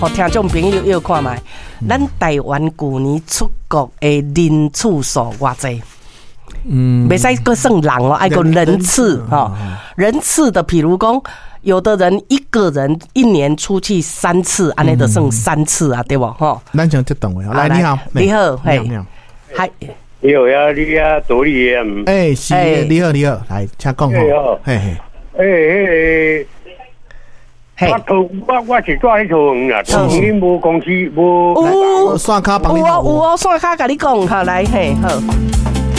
哦，听众朋友要看卖，咱台湾去年出国的人次数偌济？袂使个算人哦，爱个人次哈。人次的，比如讲，有的人一个人一年出去3次，安尼就算3次啊，对不？哈。 咱先接电话啊，来你好， 你好，嘿， 嗨，你好呀，你呀，多利呀， 是，你好，来，请讲吼，嘿嘿， 我是做迄种啦，你无公司无刷卡帮你有哦，刷卡甲你讲，好来，嘿，好。